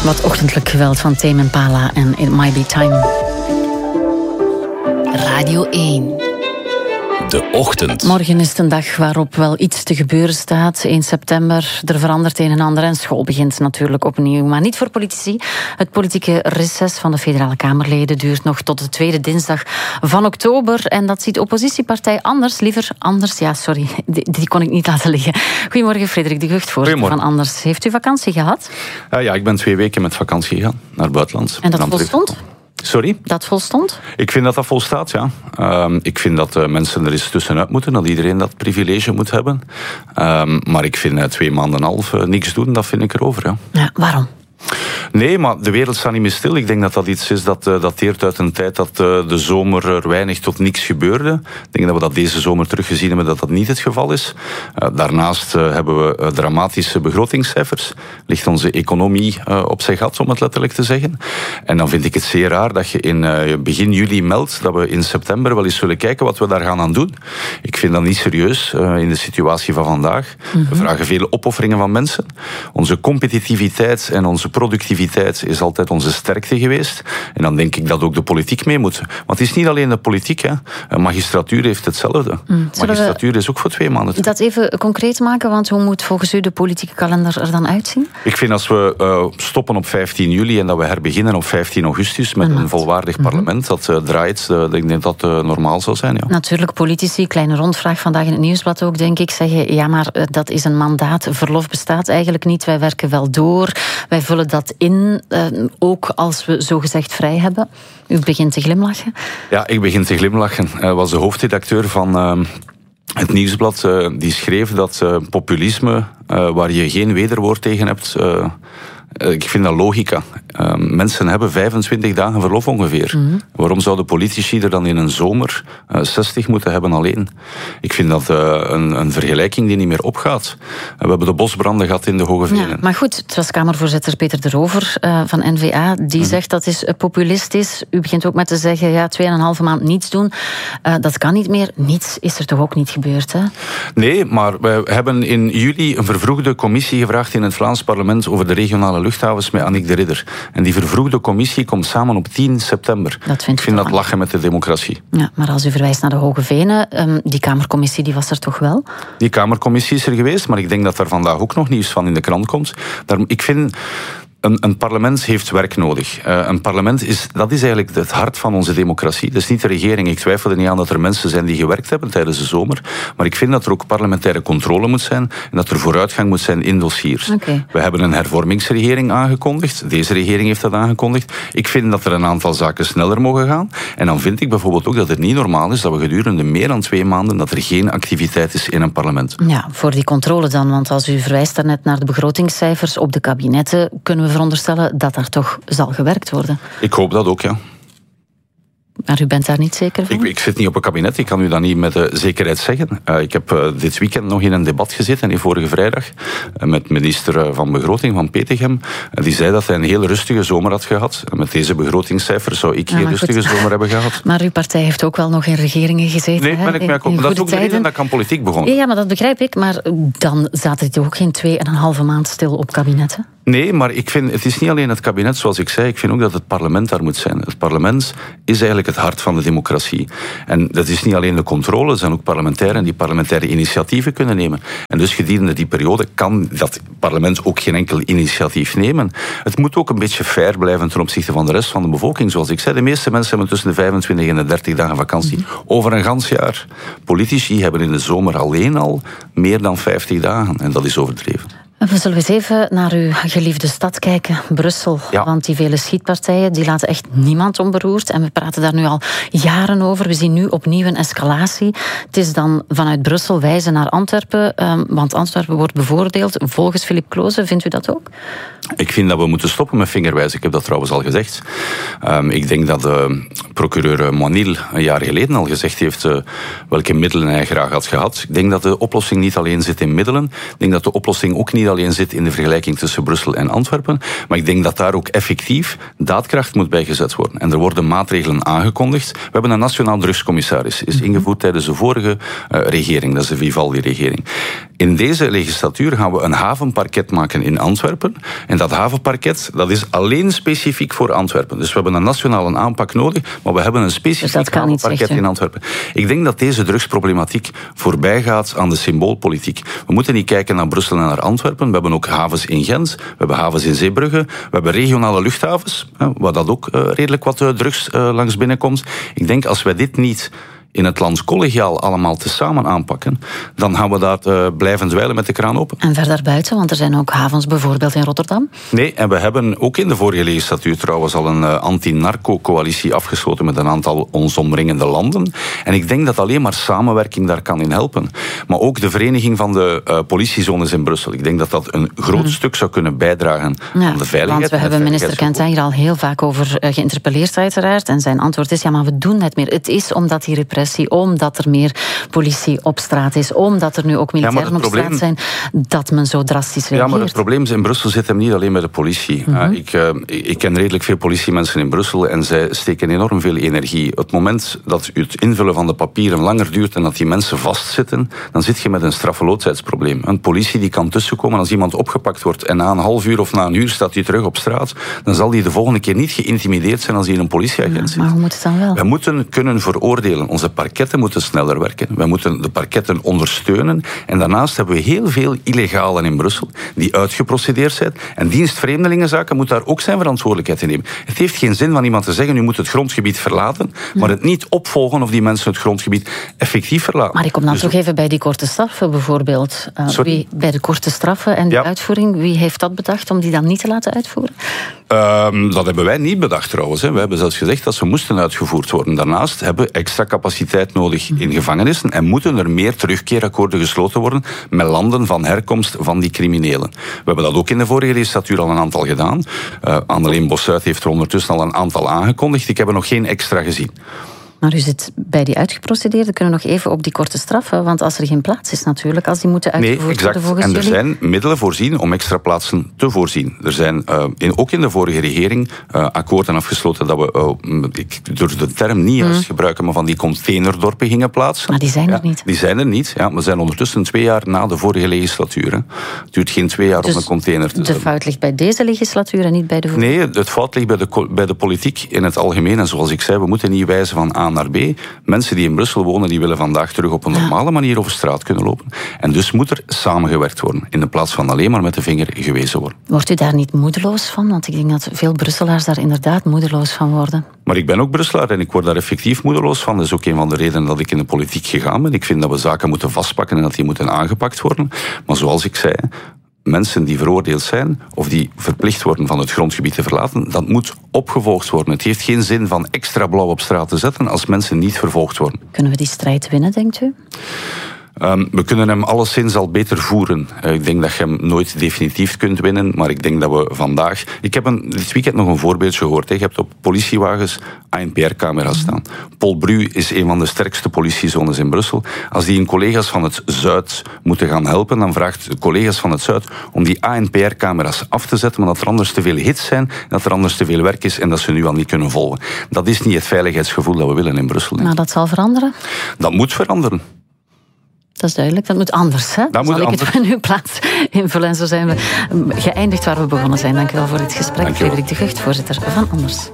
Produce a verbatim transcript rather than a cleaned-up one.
Wat ochtendelijk geweld van Tame Impala en It Might Be Time. Radio één. De ochtend. Morgen is het een dag waarop wel iets te gebeuren staat. één september, er verandert een en ander en school begint natuurlijk opnieuw. Maar niet voor politici. Het politieke reces van de federale Kamerleden duurt nog tot de tweede dinsdag van oktober. En dat ziet de oppositiepartij anders, liever anders. Ja, sorry, die, die kon ik niet laten liggen. Goedemorgen, Frederik de Gucht, voorzitter van Anders. Heeft u vakantie gehad? Uh, ja, ik ben twee weken met vakantie gegaan naar het buitenland. En dat volstond? Sorry? Dat volstond? Ik vind dat dat volstaat, ja. Uh, ik vind dat uh, mensen er eens tussenuit moeten, dat iedereen dat privilege moet hebben. Uh, maar ik vind uh, twee maanden en een half uh, niks doen, dat vind ik erover, ja. Ja, waarom? Nee, maar de wereld staat niet meer stil. Ik denk dat dat iets is dat uh, dateert uit een tijd dat uh, de zomer er weinig tot niks gebeurde. Ik denk dat we dat deze zomer teruggezien hebben dat dat niet het geval is. Uh, daarnaast uh, hebben we uh, dramatische begrotingscijfers. Ligt onze economie uh, op zijn gat, om het letterlijk te zeggen. En dan vind ik het zeer raar dat je in uh, begin juli meldt dat we in september wel eens zullen kijken wat we daar gaan aan doen. Ik vind dat niet serieus uh, in de situatie van vandaag. Mm-hmm. We vragen vele opofferingen van mensen. Onze competitiviteit en onze productiviteit is altijd onze sterkte geweest. En dan denk ik dat ook de politiek mee moet. Want het is niet alleen de politiek. Hè. Een magistratuur heeft hetzelfde. Mm. Magistratuur is ook voor twee maanden. Dat even concreet maken, want hoe moet volgens u de politieke kalender er dan uitzien? Ik vind als we uh, stoppen op vijftien juli en dat we herbeginnen op vijftien augustus met een, een volwaardig mm-hmm. parlement dat uh, draait, uh, ik denk dat dat uh, normaal zou zijn. Ja. Natuurlijk, politici, kleine rondvraag vandaag in het Nieuwsblad ook, denk ik, zeggen ja, maar uh, dat is een mandaat. Verlof bestaat eigenlijk niet. Wij werken wel door. Wij vullen dat in, uh, ook als we zogezegd vrij hebben. U begint te glimlachen. Ja, ik begin te glimlachen. Hij was de hoofdredacteur van uh, het Nieuwsblad. Uh, die schreef dat uh, populisme, uh, waar je geen wederwoord tegen hebt... Uh, Ik vind dat logica. Uh, mensen hebben vijfentwintig dagen verlof ongeveer. Mm-hmm. Waarom zouden politici er dan in een zomer uh, zestig moeten hebben alleen? Ik vind dat uh, een, een vergelijking die niet meer opgaat. Uh, we hebben de bosbranden gehad in de Hoge Venen. Ja, maar goed, het was Kamervoorzitter Peter de Rover uh, van N V A. Die mm-hmm. zegt dat is populistisch. U begint ook met te zeggen, ja, twee en een halve maand niets doen. Uh, dat kan niet meer. Niets is er toch ook niet gebeurd, hè? Nee, maar we hebben in juli een vervroegde commissie gevraagd in het Vlaams parlement over de regionale luchthavens met Annick de Ridder. En die vervroegde commissie komt samen op tien september. Dat vind ik vind dat lachen met de democratie. Ja, maar als u verwijst naar de Hoge Venen, um, die Kamercommissie die was er toch wel? Die Kamercommissie is er geweest, maar ik denk dat er vandaag ook nog nieuws van in de krant komt. Daar, ik vind... Een, een parlement heeft werk nodig. Uh, een parlement is, dat is eigenlijk het hart van onze democratie. Dat is niet de regering. Ik twijfel er niet aan dat er mensen zijn die gewerkt hebben tijdens de zomer. Maar ik vind dat er ook parlementaire controle moet zijn en dat er vooruitgang moet zijn in dossiers. Okay. We hebben een hervormingsregering aangekondigd. Deze regering heeft dat aangekondigd. Ik vind dat er een aantal zaken sneller mogen gaan. En dan vind ik bijvoorbeeld ook dat het niet normaal is dat we gedurende meer dan twee maanden dat er geen activiteit is in een parlement. Ja, voor die controle dan. Want als u verwijst daarnet naar de begrotingscijfers op de kabinetten, kunnen we veronderstellen dat daar toch zal gewerkt worden. Ik hoop dat ook, ja. Maar u bent daar niet zeker van? Ik, ik zit niet op een kabinet, ik kan u dat niet met uh, zekerheid zeggen. Uh, ik heb uh, dit weekend nog in een debat gezeten, die vorige vrijdag, uh, met minister uh, van Begroting van Petegem. Uh, die zei dat hij een heel rustige zomer had gehad. Uh, met deze begrotingscijfers zou ik ja, geen rustige goed. zomer hebben gehad. Maar uw partij heeft ook wel nog in regeringen gezeten. Nee, ben ik in, mij ook. Dat is ook de reden dat ik aan politiek begon. Ja, ja, maar dat begrijp ik. Maar dan zaten die ook geen twee en een halve maand stil op kabinetten? Nee, maar ik vind, het is niet alleen het kabinet, zoals ik zei. Ik vind ook dat het parlement daar moet zijn. Het parlement is eigenlijk het hart van de democratie. En dat is niet alleen de controle, er zijn ook parlementairen die parlementaire initiatieven kunnen nemen. En dus gedurende die periode kan dat parlement ook geen enkel initiatief nemen. Het moet ook een beetje fair blijven ten opzichte van de rest van de bevolking. Zoals ik zei, de meeste mensen hebben tussen de vijfentwintig en de dertig dagen vakantie. Over een gans jaar. Politici hebben in de zomer alleen al meer dan vijftig dagen. En dat is overdreven. We zullen eens even naar uw geliefde stad kijken, Brussel. Ja. Want die vele schietpartijen die laten echt niemand onberoerd. En we praten daar nu al jaren over. We zien nu opnieuw een escalatie. Het is dan vanuit Brussel wijzen naar Antwerpen. Um, want Antwerpen wordt bevoordeeld. Volgens Philippe Kloze, vindt u dat ook? Ik vind dat we moeten stoppen met vingerwijzen. Ik heb dat trouwens al gezegd. Um, ik denk dat uh, procureur Moinil een jaar geleden al gezegd heeft uh, welke middelen hij graag had gehad. Ik denk dat de oplossing niet alleen zit in middelen. Ik denk dat de oplossing ook niet niet alleen zit in de vergelijking tussen Brussel en Antwerpen, maar ik denk dat daar ook effectief daadkracht moet bij gezet worden. En er worden maatregelen aangekondigd. We hebben een nationaal drugscommissaris, is ingevoerd tijdens de vorige uh, regering, dat is de Vivaldi-regering. In deze legislatuur gaan we een havenparket maken in Antwerpen. En dat havenparket, dat is alleen specifiek voor Antwerpen. Dus we hebben een nationale aanpak nodig, maar we hebben een specifiek dus havenparket in Antwerpen. Ik denk dat deze drugsproblematiek voorbij gaat aan de symboolpolitiek. We moeten niet kijken naar Brussel en naar Antwerpen. We hebben ook havens in Gent, we hebben havens in Zeebrugge, we hebben regionale luchthavens, waar dat ook redelijk wat drugs langs binnenkomt. Ik denk als wij dit niet in het land collegiaal allemaal tezamen aanpakken, dan gaan we daar uh, blijven dweilen met de kraan open. En ver daarbuiten, want er zijn ook havens bijvoorbeeld in Rotterdam. Nee, en we hebben ook in de vorige legislatuur trouwens al een uh, anti-narco-coalitie afgesloten met een aantal ons omringende landen. En ik denk dat alleen maar samenwerking daar kan in helpen. Maar ook de vereniging van de uh, politiezones in Brussel. Ik denk dat dat een groot hmm. stuk zou kunnen bijdragen ja, aan de veiligheid. Want we hebben minister Kent hier al heel vaak over uh, geïnterpelleerd uiteraard. En zijn antwoord is, ja, maar we doen het meer. Het is omdat die repressie, omdat er meer politie op straat is, omdat er nu ook militairen ja, op probleem... straat zijn, dat men zo drastisch reageert. Ja, maar het probleem is, in Brussel zit hem niet alleen bij de politie. Mm-hmm. uh, ik, uh, ik ken redelijk veel politiemensen in Brussel en zij steken enorm veel energie. Het moment dat het invullen van de papieren langer duurt en dat die mensen vastzitten, dan zit je met een straffeloosheidsprobleem. Een politie die kan tussenkomen als iemand opgepakt wordt en na een half uur of na een uur staat hij terug op straat, dan zal die de volgende keer niet geïntimideerd zijn als hij in een politieagent zit. Maar hoe moet het dan wel? Wij moeten kunnen veroordelen. Onze parketten moeten sneller werken. Wij moeten de parketten ondersteunen. En daarnaast hebben we heel veel illegalen in Brussel die uitgeprocedeerd zijn. En dienst Vreemdelingenzaken moet daar ook zijn verantwoordelijkheid in nemen. Het heeft geen zin van iemand te zeggen, u moet het grondgebied verlaten, maar het niet opvolgen of die mensen het grondgebied effectief verlaten. Maar ik kom dan dus toch even bij die korte straffen bijvoorbeeld. Uh, wie, bij de korte straffen en de ja. uitvoering, wie heeft dat bedacht om die dan niet te laten uitvoeren? Um, dat hebben wij niet bedacht trouwens. Hè. We hebben zelfs gezegd dat ze moesten uitgevoerd worden. Daarnaast hebben we extra capaciteit nodig in gevangenissen en moeten er meer terugkeerakkoorden gesloten worden met landen van herkomst van die criminelen. We hebben dat ook in de vorige legislatuur al een aantal gedaan. Uh, Anneleen Bosuit heeft er ondertussen al een aantal aangekondigd. Ik heb er nog geen extra gezien. Maar u zit bij die uitgeprocedeerden, kunnen we nog even op die korte straffen, want als er geen plaats is natuurlijk, als die moeten uitgevoerd nee, exact. worden volgens en er jullie... zijn middelen voorzien om extra plaatsen te voorzien. Er zijn uh, in, ook in de vorige regering uh, akkoorden afgesloten dat we, uh, ik durf de term niet juist mm. gebruiken, maar van die containerdorpen gingen plaatsen. Maar die zijn ja, er niet. Die zijn er niet. Ja, we zijn ondertussen twee jaar na de vorige legislatuur. Hè. Het duurt geen twee jaar dus om een container te de zetten. fout ligt bij deze legislatuur en niet bij de vorige? Nee, het fout ligt bij de, bij de politiek in het algemeen. En zoals ik zei, we moeten niet wijzen van A naar B. Mensen die in Brussel wonen, die willen vandaag terug op een normale manier over straat kunnen lopen. En dus moet er samengewerkt worden, in de plaats van alleen maar met de vinger gewezen worden. Wordt u daar niet moedeloos van? Want ik denk dat veel Brusselaars daar inderdaad moedeloos van worden. Maar ik ben ook Brusselaar en ik word daar effectief moedeloos van. Dat is ook een van de redenen dat ik in de politiek gegaan ben. Ik vind dat we zaken moeten vastpakken en dat die moeten aangepakt worden. Maar zoals ik zei, mensen die veroordeeld zijn of die verplicht worden van het grondgebied te verlaten, dat moet opgevolgd worden. Het heeft geen zin van extra blauw op straat te zetten als mensen niet vervolgd worden. Kunnen we die strijd winnen, denkt u? Um, we kunnen hem alleszins al beter voeren. Uh, ik denk dat je hem nooit definitief kunt winnen, maar ik denk dat we vandaag... Ik heb een, dit weekend nog een voorbeeldje gehoord. Hè. Je hebt op politiewagens A N P R-camera's staan. Polbru is een van de sterkste politiezones in Brussel. Als die hun collega's van het Zuid moeten gaan helpen, dan vraagt de collega's van het Zuid om die A N P R-camera's af te zetten, maar dat er anders te veel hits zijn, dat er anders te veel werk is en dat ze nu al niet kunnen volgen. Dat is niet het veiligheidsgevoel dat we willen in Brussel. Maar dat zal veranderen? Dat moet veranderen. Dat is duidelijk. Dat moet anders. Hè? Dat Zal moet ik anders. het van uw plaats invullen. En zo zijn we geëindigd waar we begonnen zijn. Dank u wel voor dit gesprek. Frederik de Gucht, voorzitter van Anders.